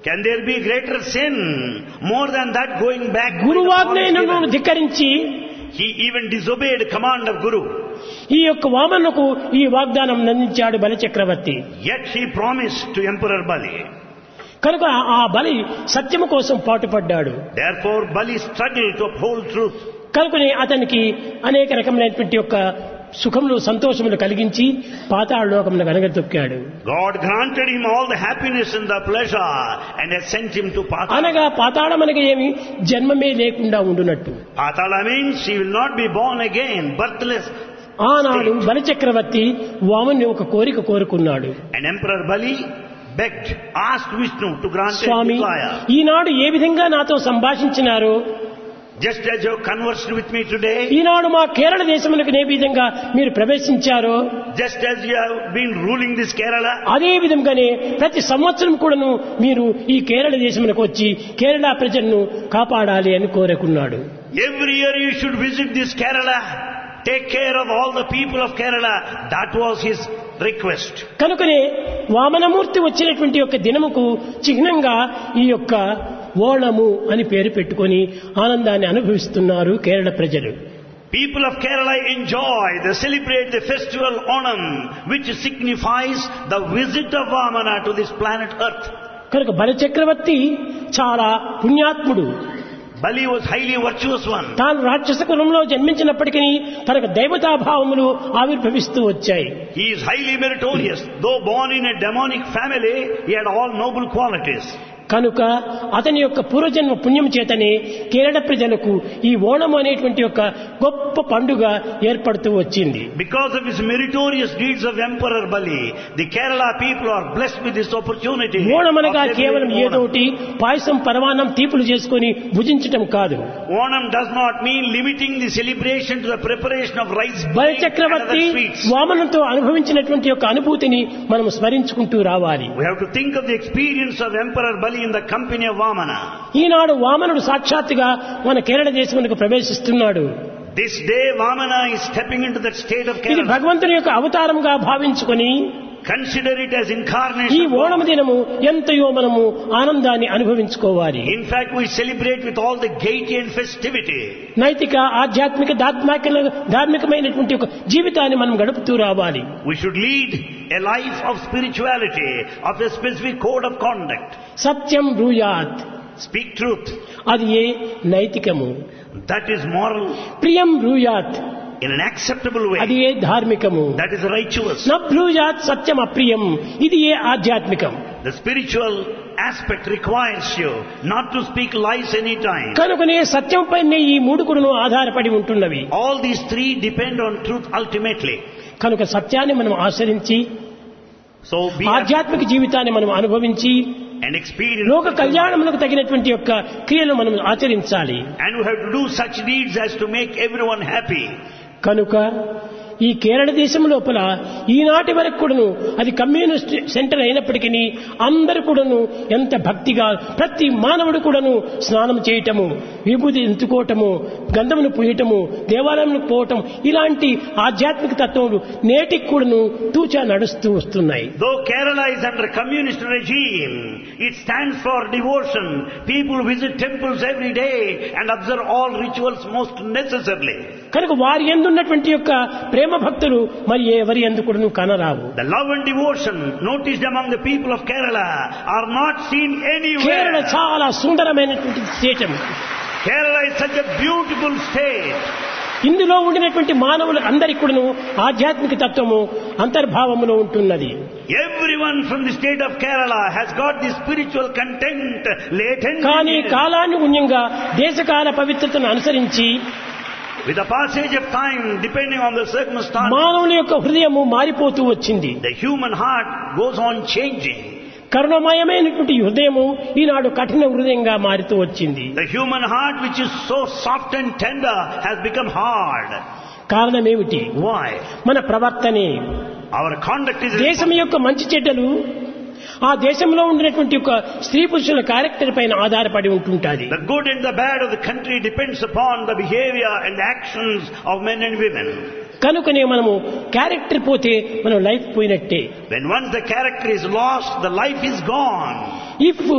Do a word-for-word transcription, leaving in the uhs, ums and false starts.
Can there be greater sin? More than that, going back by the గురువాజ్ఞను promise ధిక్కరించి given. He even disobeyed command of Guru. ఈ యొక్క వామనుకు ఈ వాగ్దానం అందించాడు బలిచక్రవర్తి. Yet he promised to Emperor Bali. కనుక ఆ బలి సత్యము కోసం పాటుపడ్డాడు. Therefore, Bali struggled to uphold truth. కనుకనే అతనికి అనేక రకమైనటువంటి యొక్క సుఖములు సంతోషములు కలిగించి పాతాళ లోకమును గనగతొక్కాడు. God granted him all the happiness and the pleasure and has sent him to Patala. అనగా పాతాళమనగా ఏమి జన్మమే లేకుండా ఉండునట్టు. Patala means he will not be born again, birthless. ఆనాడు బలిచక్రవర్తి వామన్ని ఒక కోరిక కోరుకున్నాడు. And Emperor Bali begged, asked Vishnu to grant his Swamy, desire. ఈనాడు ఏ విధంగా నాతో సంభాషించినారో Just as you have conversed with me today, ఈనాడు మా కేరళ దేశములకు ఏ విధంగా మీరు ప్రవేశించారో just as you have been ruling this Kerala, అదే విధంగానే ప్రతి సంవత్సరం కూడాను మీరు ఈ కేరళ దేశములకు వచ్చి కేరళ ప్రజలను కాపాడాలి అని కోరుకున్నాడు. every year you should visit this Kerala, take care of all the people of Kerala. That was his request. కనుకనే వామనమూర్తి వచ్చినటువంటి యొక్క దినముకు చిహ్నంగా ఈ యొక్క ఓణము అని పేరు పెట్టుకొని ఆనందాన్ని అనుభవిస్తున్నారు కేరళ ప్రజలు. People of Kerala enjoy, they celebrate the festival Onam, which signifies the visit of Vamana to this planet Earth. కనుక బలిచక్రవర్తి చాలా పుణ్యాత్ముడు. Bali was highly virtuous one. తాను రాక్షస కులంలో జన్మించినప్పటికీ తనకు దైవతాభావములు ఆవిర్భవిస్తూ వచ్చాయి. He is highly meritorious. Though born in a demonic family, he had all noble qualities. కనుక అతని యొక్క పూర్వజన్మ పుణ్యం చేతనే కేరళ ప్రజలకు ఈ ఓణం అనేటువంటి యొక్క గొప్ప పండుగ ఏర్పడుతూ వచ్చింది. Because of his meritorious deeds of Emperor Bali, the Kerala people are blessed with this opportunity. Onam అనగా of కేవలం celebrating ఏదోటి పాయసం పరమాన్నం తీపులు చేసుకొని భుజించటం కాదు. Onam does not mean limiting the celebration to the preparation of rice cakes and Balichakravarthi other sweets. వామనంతో అనుభవించినటువంటి యొక్క అనుభూతిని మనం స్మరించుకుంటూ రావాలి. We have to think of the experience of Emperor Bali in the company of Vamana. ఈనాడు వామనుడు సాక్షాత్తుగా మన కేరళ దేశమునకు ప్రవేశిస్తున్నాడు. This day Vamana is stepping into that state of ఇది Kerala. భగవంతుని యొక్క అవతారంగా భావించుకొని Consider it as ఈ incarnation of ఓణం God. దినము ఎంతయో మనము ఆనందాన్ని అనుభవించుకోవాలి. In fact, we celebrate with all the gaiety and festivity. నైతిక ఆధ్యాత్మిక దాత్మిక ధార్మికమైనటువంటి ఒక జీవితాన్ని మనం గడుపుతూ రావాలి. We should lead a life of spirituality, of a specific code of conduct. Satyam బ్రూయాత్, Speak truth. అది ఏ నైతికము. That is moral ప్రియం బ్రూయాత్, in an acceptable అది way. A ధార్మికము. That is righteous. న బ్రూయాత్ సత్యం అప్రియం, ఇది ఏ ఆధ్యాత్మికం. The spiritual aspect requires you not to speak lies any time. కనుకనే సత్యం పైనే ఈ మూడు కూడాను ఆధారపడి ఉంటున్నవి. All these three depend on truth ultimately. కనుక సత్యాన్ని మనం ఆచరించి So be ఆధ్యాత్మిక జీవితాన్ని మనం అనుభవించి and experience. లోక కళ్యాణములకు తగినటువంటి యొక్క క్రియలు మనం ఆచరించాలి. And we have to do such deeds as to make everyone happy. కనుక ఈ కేరళ దేశం లోపల ఈనాటి వరకు కూడాను అది కమ్యూనిస్ట్ సెంటర్ అయినప్పటికీ అందరూ కూడాను ఎంత భక్తిగా ప్రతి మానవుడు కూడాను స్నానం చేయటము, విభూతి ఎంచుకోవటము, గంధమును పూయటము, దేవాలయంలో పోవటం, ఇలాంటి ఆధ్యాత్మిక తత్వములు నేటికి కూడాను తూచా నడుస్తూ వస్తున్నాయి. Though Kerala is under communist regime, it stands for devotion. People visit temples every day and observe all rituals most necessarily. కనుక వారి యందు ఉన్నటువంటి యొక్క ప్రేమ భక్తులు మరి ఎవరి యందు కూడాను కనరావు. The love and devotion noticed among the people of Kerala are not seen Kerala anywhere. చాలా సుందరమైనటువంటి దేశం. Kerala is such a beautiful state. ఇందులో ఉండినటువంటి మానవులు అందరికీ కూడాను ఆధ్యాత్మిక తత్వము అంతర్భావములో ఉంటున్నది. Everyone from the state of Kerala has got this spiritual content latent. కానీ in it. కాలానుగుణ్యంగా దేశకాల పవిత్రతను అనుసరించి With the passage of time, depending on the circumstances, మానవుని యొక్క హృదయము మారిపోతూ వచ్చింది. the human heart goes on changing. కరుణమయమైనటువంటి హృదయము ఈనాడు కఠిన హృదయంగా మారుతూ వచ్చింది. The human heart, which is so soft and tender, has become hard. కారణమేమిటి? Why? మన ప్రవర్తనే. Our conduct is దేశం యొక్క మంచి చెడ్డలు ఆ దేశంలో ఉండినటువంటి ఒక స్త్రీ పురుషుల క్యారెక్టర్ పైన ఆధారపడి ఉంటుంటాది. the good and the bad of the country depends upon the behavior and the actions of men and women. కనుకనే మనము క్యారెక్టర్ పోతే మనం లైఫ్ పోయినట్టే. When once the character is lost, the life is gone. If